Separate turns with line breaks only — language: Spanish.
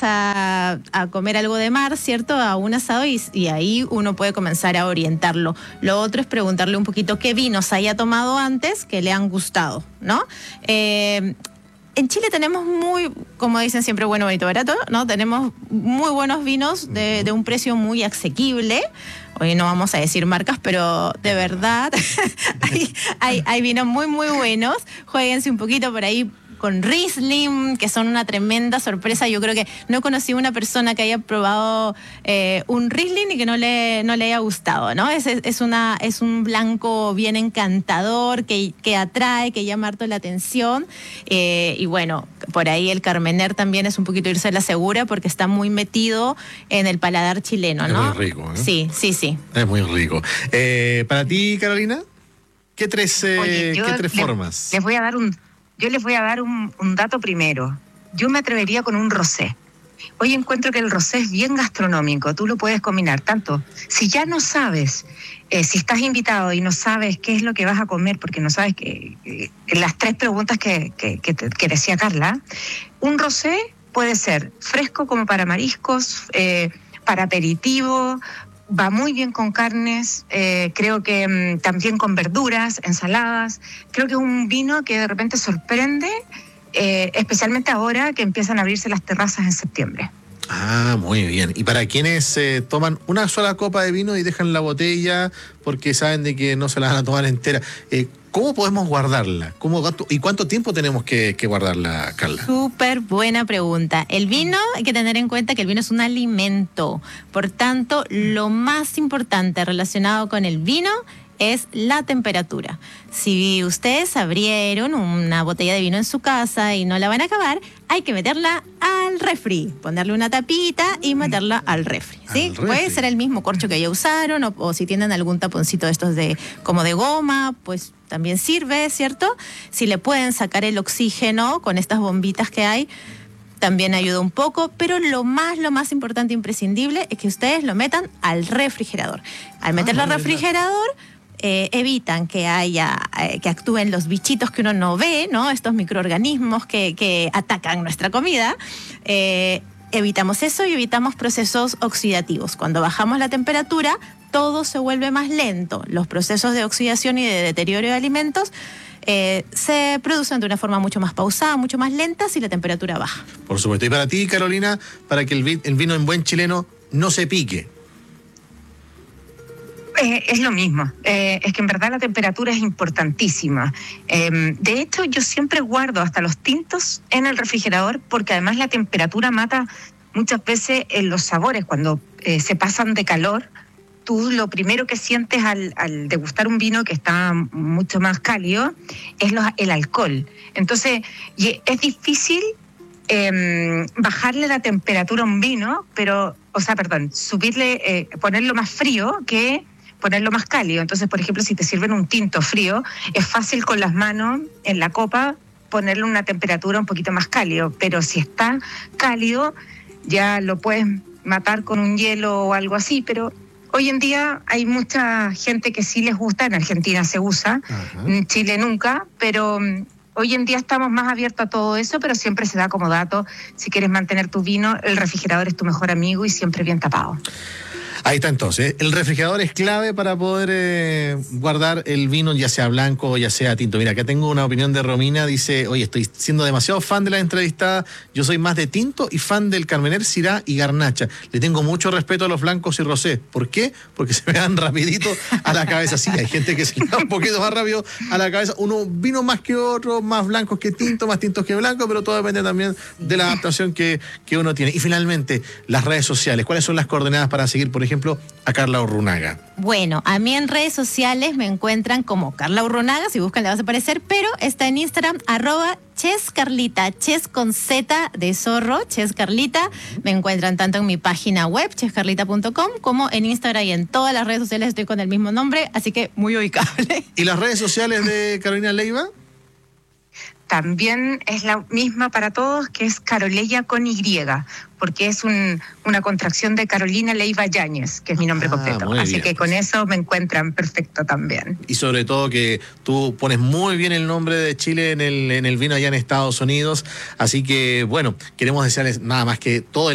a comer algo de mar, ¿cierto? A un asado y ahí uno puede comenzar a orientarlo. Lo otro es preguntarle un poquito qué vinos haya tomado antes que le han gustado, ¿no? En Chile tenemos como dicen siempre, bueno, bonito, barato, ¿no? Tenemos muy buenos vinos de un precio muy asequible. Hoy no vamos a decir marcas, pero de verdad hay vinos muy, muy buenos. Juéguense un poquito por ahí con Riesling, que son una tremenda sorpresa. Yo creo que no he conocido una persona que haya probado un Riesling y que no le haya gustado, ¿no? Es un blanco bien encantador, que atrae, que llama harto la atención. Y bueno, por ahí el Carmener también es un poquito irse a la segura porque está muy metido en el paladar chileno, ¿no?
Es muy rico, ¿eh?
Sí.
Es muy rico. Para ti, Carolina, ¿qué tres formas?
Yo les voy a dar un dato primero. Yo me atrevería con un rosé. Hoy encuentro que el rosé es bien gastronómico. Tú lo puedes combinar tanto. Si ya no sabes, si estás invitado y no sabes qué es lo que vas a comer, porque no sabes las tres preguntas que decía Carla, un rosé puede ser fresco como para mariscos, para aperitivo. Va muy bien con carnes, creo que también con verduras, ensaladas. Creo que es un vino que de repente sorprende, especialmente ahora que empiezan a abrirse las terrazas en septiembre.
Ah, muy bien. Y para quienes toman una sola copa de vino y dejan la botella porque saben de que no se la van a tomar entera, ¿cómo podemos guardarla? ¿Y cuánto tiempo tenemos que guardarla, Carla?
Súper buena pregunta. El vino, hay que tener en cuenta que el vino es un alimento. Por tanto, lo más importante relacionado con el vino es la temperatura. Si ustedes abrieron una botella de vino en su casa y no la van a acabar, hay que meterla al refri, ponerle una tapita y meterla al refri, ¿sí? Puede ser el mismo corcho que ya usaron o si tienen algún taponcito de estos como de goma, pues también sirve, ¿cierto? Si le pueden sacar el oxígeno con estas bombitas que hay, también ayuda un poco, pero lo más importante e imprescindible es que ustedes lo metan al refrigerador. Al meterlo al refrigerador, evitan que actúen los bichitos que uno no ve, ¿no? Estos microorganismos que atacan nuestra comida. Evitamos eso y evitamos procesos oxidativos. Cuando bajamos la temperatura, todo se vuelve más lento. Los procesos de oxidación y de deterioro de alimentos se producen de una forma mucho más pausada, mucho más lenta si la temperatura baja.
Por supuesto. Y para ti, Carolina, para que el vino en buen chileno no se pique.
Es lo mismo, es que en verdad la temperatura es importantísima. De hecho, yo siempre guardo hasta los tintos en el refrigerador porque además la temperatura mata muchas veces los sabores. Cuando se pasan de calor, tú lo primero que sientes al degustar un vino que está mucho más cálido es el alcohol. Entonces, es difícil bajarle la temperatura a un vino, ponerlo más frío que ponerlo más cálido. Entonces, por ejemplo, si te sirven un tinto frío, es fácil con las manos en la copa ponerle una temperatura un poquito más cálido, pero si está cálido ya lo puedes matar con un hielo o algo así, pero hoy en día hay mucha gente que sí les gusta, en Argentina se usa, en Chile nunca, pero hoy en día estamos más abiertos a todo eso, pero siempre se da como dato, si quieres mantener tu vino, el refrigerador es tu mejor amigo y siempre bien tapado.
Ahí está entonces. El refrigerador es clave para poder guardar el vino, ya sea blanco o ya sea tinto. Mira, acá tengo una opinión de Romina. Dice, oye, estoy siendo demasiado fan de la entrevistada. Yo soy más de tinto y fan del Carmener, Syrah y Garnacha. Le tengo mucho respeto a los blancos y rosés. ¿Por qué? Porque se me dan rapidito a la cabeza. Sí, hay gente que se le da un poquito más rápido a la cabeza. Uno vino más que otro, más blancos que tinto, más tintos que blancos, pero todo depende también de la adaptación que uno tiene. Y finalmente, las redes sociales. ¿Cuáles son las coordenadas para seguir, por ejemplo, a Carla Urrunaga?
Bueno, a mí en redes sociales me encuentran como Carla Urrunaga, si buscan le vas a aparecer, pero está en Instagram, @chescarlita, ches con Z de zorro, chescarlita. Me encuentran tanto en mi página web, chescarlita.com, como en Instagram y en todas las redes sociales estoy con el mismo nombre, así que muy ubicable.
¿Y las redes sociales de Carolina Leiva?
También es la misma para todos, que es Caroleya con Y, porque es una contracción de Carolina Leiva Yáñez, que es mi nombre completo. Así bien, que con eso me encuentran perfecto también.
Y sobre todo que tú pones muy bien el nombre de Chile en el vino allá en Estados Unidos. Así que, bueno, queremos desearles nada más que todo el